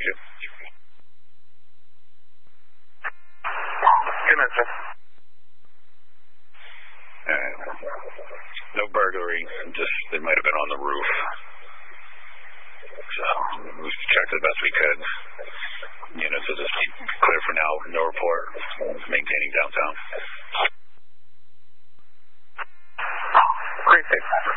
you. Good night, sir. No burglary, just they might have been on the roof. So we checked the best we could. So just clear for now, no report, maintaining downtown. Great, thanks.